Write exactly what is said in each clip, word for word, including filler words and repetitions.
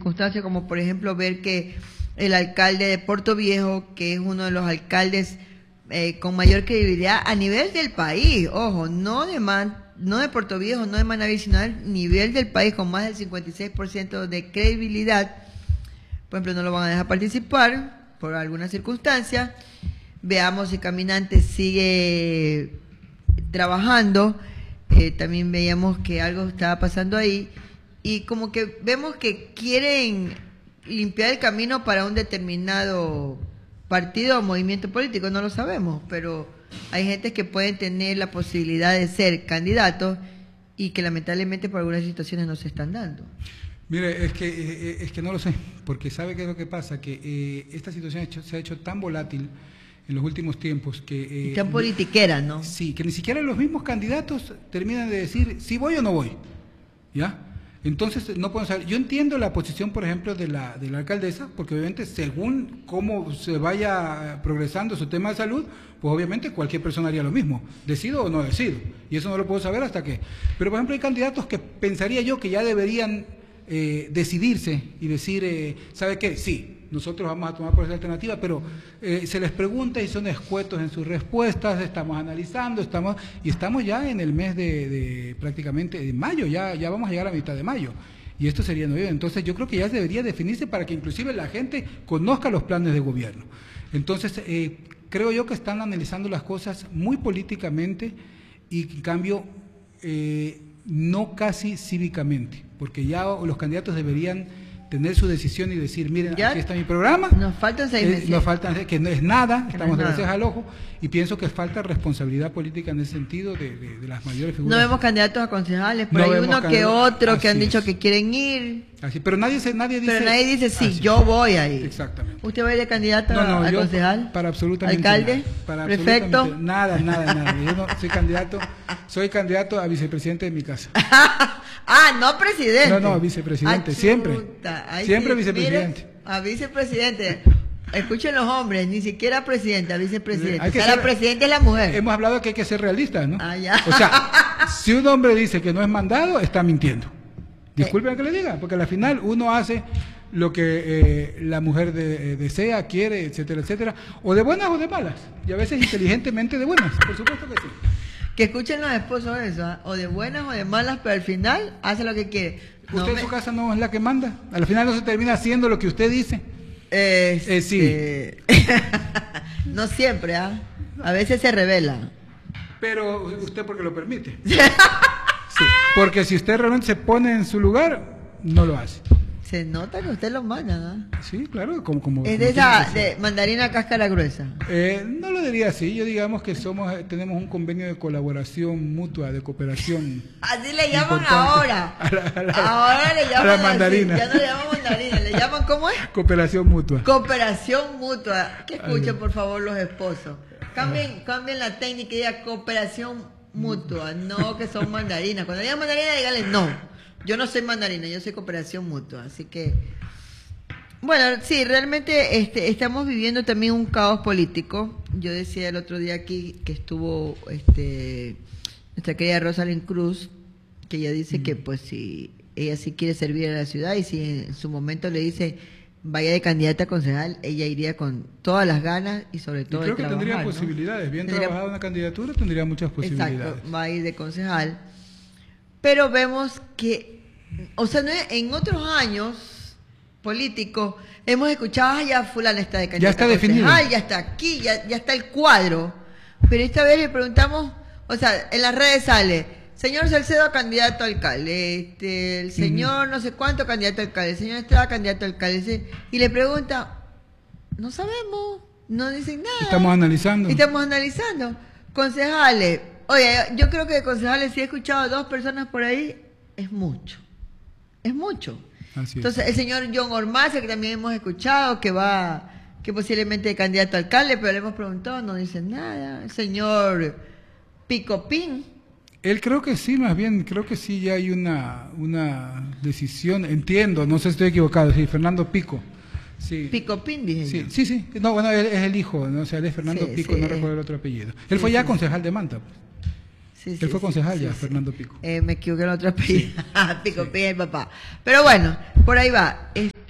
circunstancias, como por ejemplo ver que el alcalde de Puerto Viejo, que es uno de los alcaldes eh, con mayor credibilidad a nivel del país, ojo, no de Man, no de Puerto Viejo, no de Manaví, sino a nivel del país, con más del cincuenta y seis por ciento de credibilidad, por ejemplo, no lo van a dejar participar por alguna circunstancia. Veamos si Caminante sigue trabajando. Eh, también veíamos que algo estaba pasando ahí y como que vemos que quieren limpiar el camino para un determinado partido o movimiento político, no lo sabemos, pero hay gente que pueden tener la posibilidad de ser candidatos y que lamentablemente por algunas situaciones no se están dando. Mire, es que es que no lo sé, porque sabe qué es lo que pasa, que eh, esta situación hecho, se ha hecho tan volátil en los últimos tiempos que... Eh, tan politiquera, ¿no? Sí, que ni siquiera los mismos candidatos terminan de decir si voy o no voy, ¿ya? Entonces, no podemos saber. Yo entiendo la posición, por ejemplo, de la, de la alcaldesa, porque obviamente según cómo se vaya progresando su tema de salud, pues obviamente cualquier persona haría lo mismo, decido o no decido, y eso no lo puedo saber hasta que... Pero, por ejemplo, hay candidatos que pensaría yo que ya deberían eh, decidirse y decir, eh, ¿sabe qué? Sí, nosotros vamos a tomar por esa alternativa, pero eh, se les pregunta y son escuetos en sus respuestas, estamos analizando, estamos y estamos ya en el mes de, de prácticamente de mayo, ya, ya vamos a llegar a mitad de mayo, y esto sería noviembre. Entonces yo creo que ya debería definirse para que inclusive la gente conozca los planes de gobierno. Entonces eh, creo yo que están analizando las cosas muy políticamente y en cambio eh, no casi cívicamente, porque ya los candidatos deberían tener su decisión y decir, miren, ¿ya? Aquí está mi programa. Nos faltan seis meses. Eh, nos faltan, que no es nada, que estamos no de las cejas al ojo, y pienso que falta responsabilidad política en ese sentido de, de, de las mayores figuras. No vemos candidatos a concejales, pero no hay uno que otro que han dicho es. que quieren ir. Así, pero nadie, se, nadie dice... Pero nadie dice, sí, yo voy a ir. Exactamente. ¿Usted va a ir de candidato no, no, a yo, concejal? Para absolutamente ¿Alcalde? Nada, para ¿Prefecto? Absolutamente nada, nada, nada. Yo no soy candidato, soy candidato a vicepresidente de mi casa. Ah, no presidente. No, no, vicepresidente, Ay, siempre. Ay, siempre sí, vicepresidente. Mire, a vicepresidente. Escuchen los hombres, ni siquiera presidente, a vicepresidente. O sea, ser, la presidenta es la mujer. Hemos hablado que hay que ser realistas, ¿no? Ah, ya. O sea, si un hombre dice que no es mandado, está mintiendo. Disculpen eh. que le diga, porque al final uno hace lo que eh, la mujer de, eh, desea, quiere, etcétera, etcétera, o de buenas o de malas, y a veces inteligentemente de buenas, por supuesto que sí. Que escuchen los esposos eso, ¿eh? O de buenas o de malas, pero al final hace lo que quiere. ¿Usted no en me... su casa no es la que manda? Al final no se termina haciendo lo que usted dice. Eh, eh, sí. Eh... no siempre, ¿ah? ¿eh? A veces se revela. Pero usted porque lo permite. Sí. Porque si usted realmente se pone en su lugar, no lo hace. Se nota que usted lo manda, ¿no? Sí, claro, como... como ¿Es como de esa de mandarina cáscara gruesa? Eh, no lo diría así, yo digamos que somos tenemos un convenio de colaboración mutua, de cooperación. Así le llaman ahora. A la, a la, ahora le llaman a la mandarina. Así. Ya no le llaman mandarina, le llaman ¿cómo es? Cooperación mutua. Cooperación mutua. Que escuchen por favor los esposos. Cambien, cambien la técnica y digan cooperación mutua, no que son mandarinas. Cuando digan mandarina, díganle no. Yo no soy mandarina, yo soy cooperación mutua, así que... Bueno, sí, realmente este, estamos viviendo también un caos político. Yo decía el otro día aquí que estuvo este, nuestra querida Rosalind Cruz, que ella dice mm. que pues si ella sí quiere servir a la ciudad y si en su momento le dice vaya de candidata a concejal, ella iría con todas las ganas y sobre todo... Y creo que trabajar, tendría ¿no? posibilidades, bien tendría... trabajada una candidatura tendría muchas posibilidades. Exacto, va a ir de concejal. Pero vemos que, o sea, en otros años políticos hemos escuchado, ah, ya fulana está de candidata. Ya está definido. Ya está aquí, ya, ya está el cuadro. Pero esta vez le preguntamos, o sea, en las redes sale, señor Salcedo candidato a alcalde, este, el señor no sé cuánto candidato a alcalde, el señor Estrada candidato a alcalde, y le pregunta, no sabemos, no dicen nada. Estamos analizando. Estamos analizando. Concejales. Oye, yo creo que de concejales, si he escuchado a dos personas por ahí, es mucho. Es mucho. Así Entonces, es. el señor John Ormaza, que también hemos escuchado, que va, que posiblemente es candidato a alcalde, pero le hemos preguntado, no dicen nada. El señor Picopín. Él creo que sí, más bien, creo que sí ya hay una, una decisión, entiendo, no sé si estoy equivocado, sí, Fernando Pico. Sí. Picopín, dije sí, yo. sí, sí, no, bueno, él es el hijo, ¿no? O sea, él es Fernando sí, Pico, sí, no eh. recuerdo el otro apellido. Él sí, fue ya sí, concejal de Manta, pues. Sí, Él sí, fue concejal sí, ya, sí, Fernando sí. Pico. Eh, me equivoqué en el otro apellido. Sí. Picopín, sí. El papá. Pero bueno, por ahí va. Este,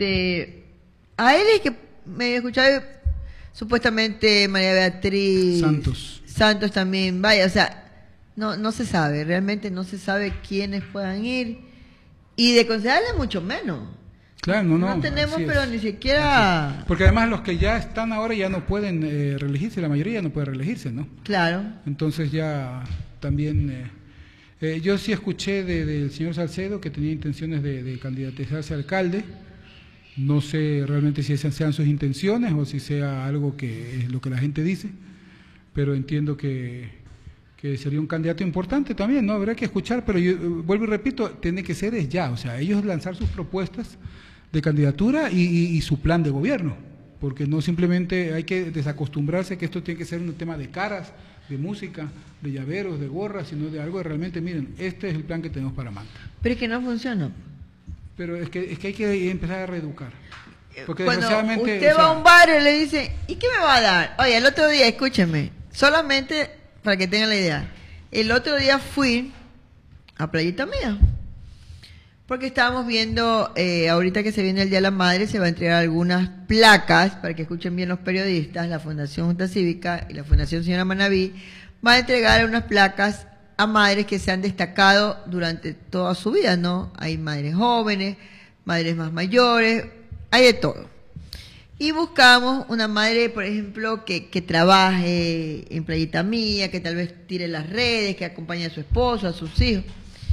este, a él es que me escuchaba supuestamente María Beatriz Santos. Santos también, vaya, o sea, no, no se sabe, realmente no se sabe quiénes puedan ir, y de considerarle mucho menos. Claro, no, no. No tenemos, así pero es. ni siquiera... Así es. Porque además los que ya están ahora ya no pueden eh, reelegirse, la mayoría ya no puede reelegirse, ¿no? Claro. Entonces ya también... Eh, eh, yo sí escuché de, del señor Salcedo que tenía intenciones de, de candidatizarse a alcalde. No sé realmente si esas sean sus intenciones o si sea algo que es lo que la gente dice, pero entiendo que, que sería un candidato importante también, ¿no? Habrá que escuchar, pero yo eh, vuelvo y repito, tiene que ser es ya, o sea, ellos lanzar sus propuestas de candidatura y, y, y su plan de gobierno, porque no simplemente hay que desacostumbrarse que esto tiene que ser un tema de caras, de música, de llaveros, de gorras, sino de algo de realmente, miren, este es el plan que tenemos para Manta. Pero es que no funciona. Pero es que, es que hay que empezar a reeducar. Porque Cuando desgraciadamente, usted o va sea, a un bar y le dice, ¿y qué me va a dar? Oye, el otro día, escúcheme, solamente para que tengan la idea, el otro día fui a Playita Mía, porque estábamos viendo, eh, ahorita que se viene el Día de la Madre, se va a entregar algunas placas, para que escuchen bien los periodistas, la Fundación Junta Cívica y la Fundación Señora Manaví, va a entregar unas placas a madres que se han destacado durante toda su vida, ¿no? Hay madres jóvenes, madres más mayores, hay de todo. Y buscamos una madre, por ejemplo, que, que trabaje en Playita Mía, que tal vez tire las redes, que acompañe a su esposo, a sus hijos.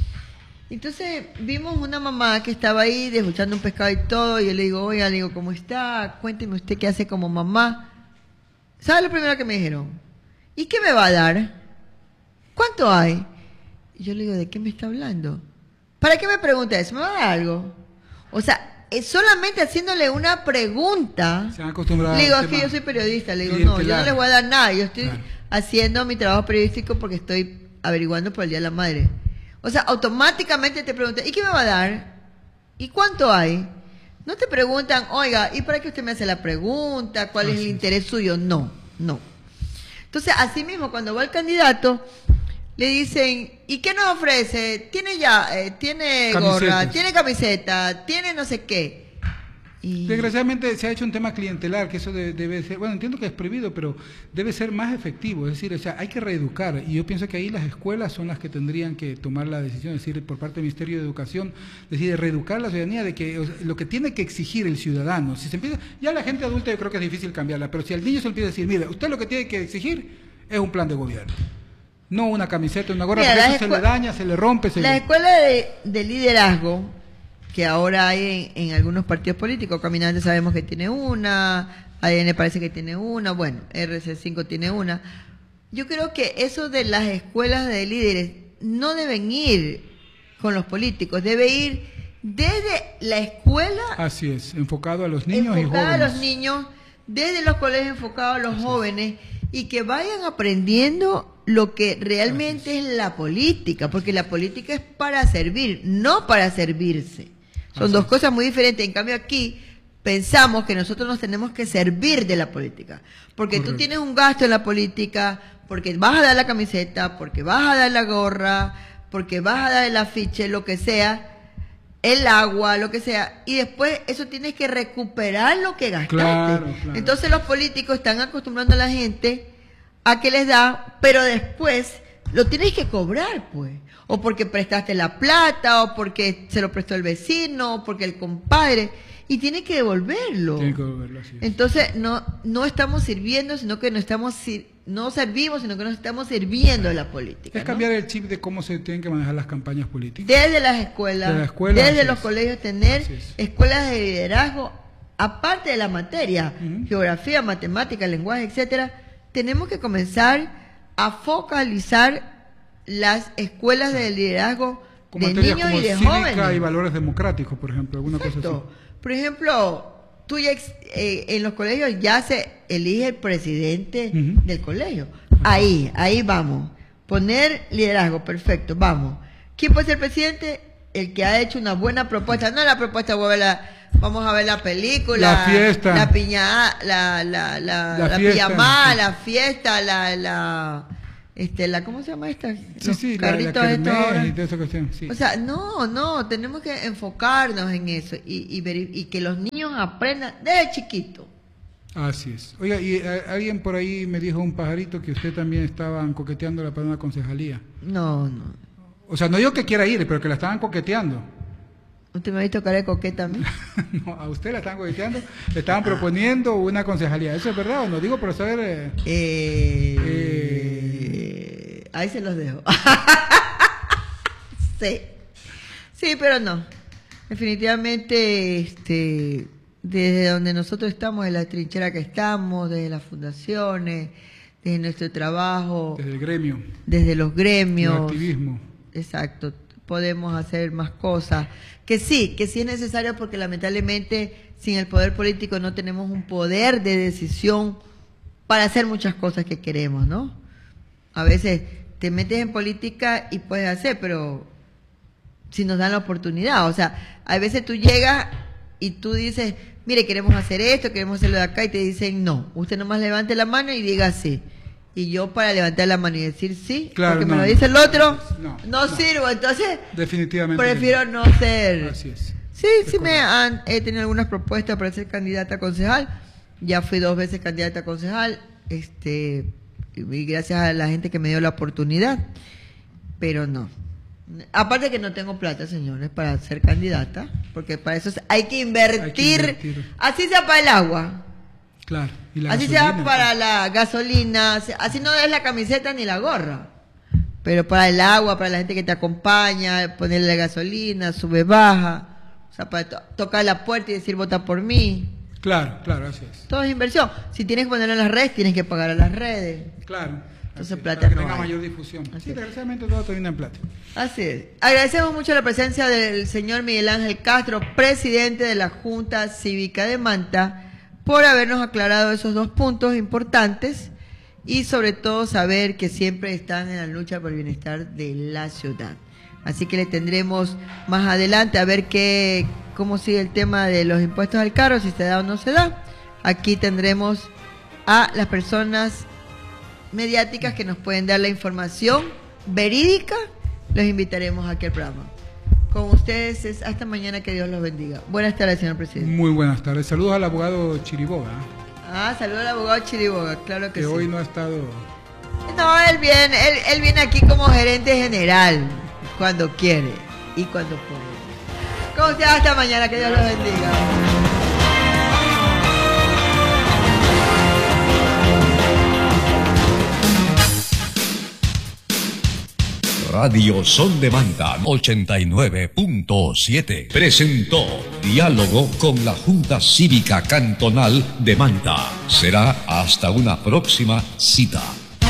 Entonces vimos una mamá que estaba ahí degustando un pescado y todo, y yo le digo, oiga, le digo, ¿cómo está? Cuénteme usted qué hace como mamá. ¿Sabe lo primero que me dijeron? ¿Y qué me va a dar? ¿Cuánto hay? Y yo le digo, ¿de qué me está hablando? ¿Para qué me pregunta eso? ¿Me va a dar algo? O sea, es solamente haciéndole una pregunta. Se han acostumbrado. Le digo, es que yo soy periodista. Le digo, no, yo no les voy a dar nada. Yo estoy claro. haciendo mi trabajo periodístico porque estoy averiguando por el Día de la Madre. O sea, automáticamente te preguntan, ¿y qué me va a dar? ¿Y cuánto hay? No te preguntan, oiga, ¿y para qué usted me hace la pregunta? ¿Cuál así es el interés suyo? No, no. Entonces, así mismo, cuando va el candidato, le dicen, ¿y qué nos ofrece? Tiene ya, eh, tiene Camisetas. gorra, tiene camiseta, tiene no sé qué. Y... Desgraciadamente se ha hecho un tema clientelar, que eso debe, debe ser, bueno, entiendo que es prohibido, pero debe ser más efectivo, es decir, o sea, hay que reeducar, y yo pienso que ahí las escuelas son las que tendrían que tomar la decisión, es decir, por parte del Ministerio de Educación, es decir, de reeducar a la ciudadanía, de que o sea, lo que tiene que exigir el ciudadano, si se empieza, ya la gente adulta yo creo que es difícil cambiarla, pero si al niño se le empieza a decir, mire, usted lo que tiene que exigir es un plan de gobierno. No una camiseta, una gorra, porque eso se le daña, se le rompe. Se la le... escuela de, de liderazgo, que ahora hay en, en algunos partidos políticos, Caminantes sabemos que tiene una, A D N parece que tiene una, bueno, R C cinco tiene una. Yo creo que eso de las escuelas de líderes no deben ir con los políticos, debe ir desde la escuela. Así es, enfocado a los niños y jóvenes. Enfocado a los niños, desde los colegios enfocados a los Así jóvenes, es. Y que vayan aprendiendo lo que realmente es. es la política, porque la política es para servir, no para servirse. Son Así dos es. cosas muy diferentes. En cambio aquí pensamos que nosotros nos tenemos que servir de la política, porque Correcto. tú tienes un gasto en la política, porque vas a dar la camiseta, porque vas a dar la gorra, porque vas a dar el afiche, lo que sea, el agua, lo que sea, y después eso tienes que recuperar lo que gastaste. Claro, claro. Entonces los políticos están acostumbrando a la gente a que les da, pero después lo tienes que cobrar, pues. O porque prestaste la plata, o porque se lo prestó el vecino, o porque el compadre, y tiene que devolverlo. Tiene que devolverlo, así es. Entonces no no estamos sirviendo, sino que no estamos no servimos, sino que nos estamos sirviendo de la política. Es cambiar ¿no? el chip de cómo se tienen que manejar las campañas políticas. Desde las escuelas, de la escuela, desde los es. colegios, tener escuelas de liderazgo, aparte de la materia, uh-huh. geografía, matemática, lenguaje, etcétera. Tenemos que comenzar a focalizar las escuelas de liderazgo como de niños como y de cívica jóvenes. Y valores democráticos, por ejemplo, alguna Exacto. cosa así. Por ejemplo, tú ya eh, en los colegios ya se elige el presidente uh-huh. del colegio. Ahí, ahí vamos. Poner liderazgo, perfecto, vamos. ¿Quién puede ser presidente? El que ha hecho una buena propuesta, no la propuesta, voy a ver la, vamos a ver la película, la fiesta, la piña, la, la, la, la, la pijamada, la fiesta, la, la, este, la, ¿cómo se llama esta? Sí, Los sí, carritos la, la estos ahora. Y toda esa cuestión, sí. O sea, no, no, tenemos que enfocarnos en eso y, y, ver, y que los niños educación aprendan desde chiquito. Así es. Oiga, y a, alguien por ahí me dijo un pajarito que usted también estaban coqueteándola para una concejalía. No, no. O sea, no digo que quiera ir, pero que la estaban coqueteando. ¿Usted me ha visto cara de coqueta a mí? No, a usted la estaban coqueteando, le estaban proponiendo una concejalía. ¿Eso es verdad o no? Digo por saber... Eh, eh, eh, ahí se los dejo. Sí. Sí, pero no. Definitivamente, este, desde donde nosotros estamos, en la trinchera que estamos, desde las fundaciones, desde nuestro trabajo... Desde el gremio. Desde los gremios. El activismo. Exacto. Podemos hacer más cosas. Que sí, que sí es necesario porque lamentablemente sin el poder político no tenemos un poder de decisión para hacer muchas cosas que queremos, ¿no? A veces te metes en política y puedes hacer, pero si nos dan la oportunidad, o sea, a veces tú llegas y tú dices, mire, queremos hacer esto, queremos hacerlo de acá, y te dicen, no, usted nomás levante la mano y diga sí. Y yo para levantar la mano y decir sí, claro, porque no, me lo dice el otro, no, no, no sirvo, entonces definitivamente prefiero no ser. Así es. Sí, sí me han, he tenido algunas propuestas para ser candidata a concejal, ya fui dos veces candidata a concejal, este, y gracias a la gente que me dio la oportunidad, pero no. Aparte que no tengo plata, señores, para ser candidata, porque para eso hay que invertir, hay que invertir. Así sea para el agua. Claro. Y la así gasolina, sea para claro. la gasolina, así no es la camiseta ni la gorra, pero para el agua, para la gente que te acompaña, ponerle la gasolina, sube, baja, o sea, para to tocar la puerta y decir vota por mí. Claro, claro, así es. Todo es inversión. Si tienes que ponerlo en las redes, tienes que pagar a las redes. Claro. Entonces es, plata para que no tenga hay. mayor difusión. Así Sí, es. desgraciadamente todo termina en plata. Así es. Agradecemos mucho la presencia del señor Miguel Ángel Castro, presidente de la Junta Cívica de Manta, por habernos aclarado esos dos puntos importantes y sobre todo saber que siempre están en la lucha por el bienestar de la ciudad. Así que le tendremos más adelante a ver qué, cómo sigue el tema de los impuestos al carro, si se da o no se da. Aquí tendremos a las personas mediáticas que nos pueden dar la información verídica. Los invitaremos aquí al programa. Con ustedes es hasta mañana, que Dios los bendiga. Buenas tardes, señor presidente. Muy buenas tardes. Saludos al abogado Chiriboga. Ah, saludos al abogado Chiriboga, claro que, que sí. hoy no ha estado... No, él viene, él, él viene aquí como gerente general, cuando quiere y cuando puede. Con ustedes hasta mañana, que Dios los bendiga. Radio Son de Manta ochenta y nueve punto siete presentó Diálogo con la Junta Cívica Cantonal de Manta. Será hasta una próxima cita.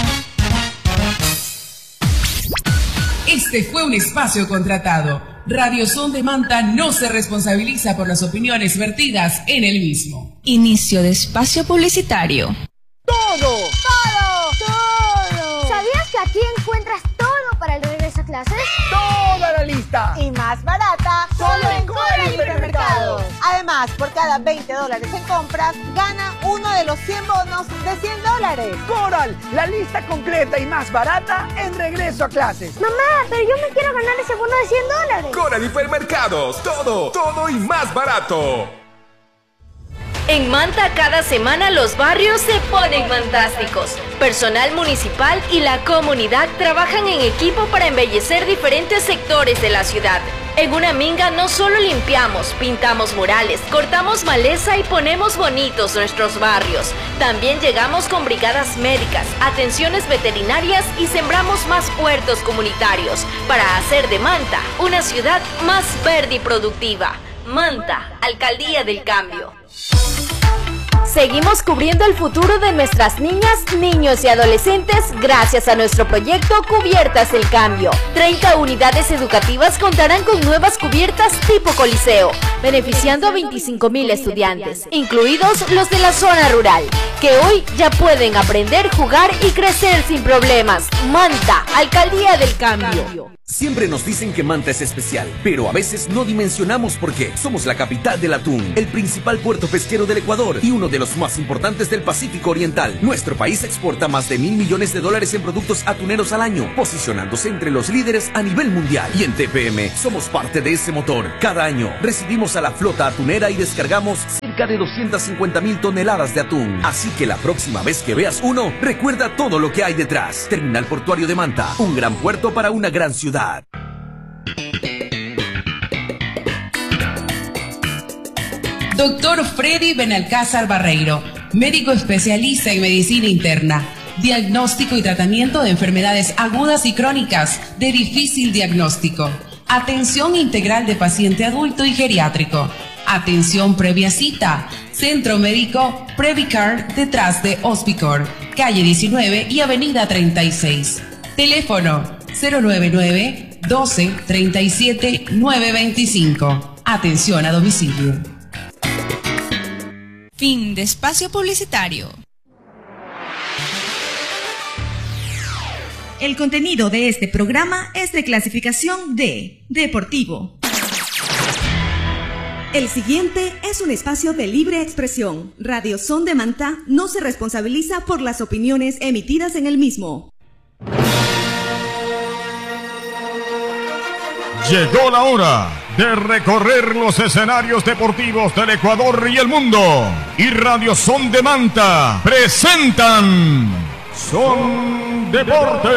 Este fue un espacio contratado. Radio Son de Manta no se responsabiliza por las opiniones vertidas en el mismo. Inicio de espacio publicitario. ¡Todo! ¡Todo! ¡Todo! ¿Sabías que aquí encuentras todo para el regreso a clases? ¡Toda la lista! Y más barata, solo en Coral Hipermercados. Además, por cada veinte dólares en compras, gana uno de los cien bonos de cien dólares. Coral, la lista completa y más barata en regreso a clases. Mamá, pero yo me quiero ganar ese bono de cien dólares. Coral Hipermercados, todo, todo y más barato. En Manta cada semana los barrios se ponen fantásticos. Personal municipal y la comunidad trabajan en equipo para embellecer diferentes sectores de la ciudad. En una minga no solo limpiamos, pintamos murales, cortamos maleza y ponemos bonitos nuestros barrios. También llegamos con brigadas médicas, atenciones veterinarias y sembramos más huertos comunitarios para hacer de Manta una ciudad más verde y productiva. Manta, Alcaldía del Cambio. Seguimos cubriendo el futuro de nuestras niñas, niños y adolescentes gracias a nuestro proyecto Cubiertas del Cambio. treinta unidades educativas contarán con nuevas cubiertas tipo Coliseo, beneficiando a veinticinco mil estudiantes, incluidos los de la zona rural, que hoy ya pueden aprender, jugar y crecer sin problemas. Manta, Alcaldía del Cambio. Siempre nos dicen que Manta es especial, pero a veces no dimensionamos por qué. Somos la capital del atún, el principal puerto pesquero del Ecuador y uno de los más importantes del Pacífico Oriental. Nuestro país exporta más de mil millones de dólares en productos atuneros al año, posicionándose entre los líderes a nivel mundial. Y en T P M somos parte de ese motor. Cada año recibimos a la flota atunera y descargamos cerca cerca de doscientas cincuenta mil toneladas de atún. Así que la próxima vez que veas uno, recuerda todo lo que hay detrás. Terminal Portuario de Manta, un gran puerto para una gran ciudad. Doctor Freddy Benalcázar Barreiro, médico especialista en medicina interna, diagnóstico y tratamiento de enfermedades agudas y crónicas de difícil diagnóstico, atención integral de paciente adulto y geriátrico, atención previa cita, centro médico Previcar detrás de Hospicor, calle diecinueve y avenida treinta y seis. Teléfono cero nueve nueve, doce, treinta y siete, nueve veinticinco. Atención a domicilio. Fin de espacio publicitario. El contenido de este programa es de clasificación D, deportivo. El siguiente es un espacio de libre expresión. Radio Son de Manta no se responsabiliza por las opiniones emitidas en el mismo. Llegó la hora de recorrer los escenarios deportivos del Ecuador y el mundo. Y Radio Son de Manta presentan Son Deportes.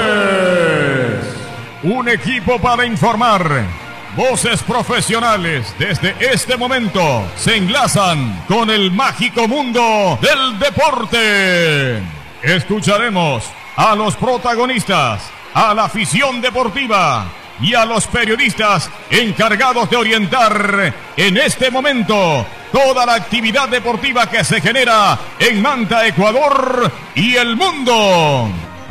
Un equipo para informar. Voces profesionales desde este momento se enlazan con el mágico mundo del deporte. Escucharemos a los protagonistas, a la afición deportiva y a los periodistas encargados de orientar en este momento toda la actividad deportiva que se genera en Manta, Ecuador y el mundo.